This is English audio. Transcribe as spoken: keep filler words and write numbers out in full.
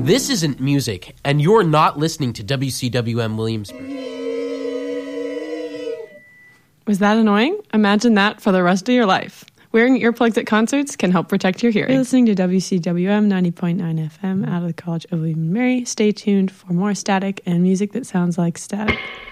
This isn't music, and you're not listening to W C W M Williamsburg. Was that annoying? Imagine that for the rest of your life. Wearing earplugs at concerts can help protect your hearing. You're listening to W C W M ninety point nine F M out of the College of William and Mary. Stay tuned for more static and music that sounds like static.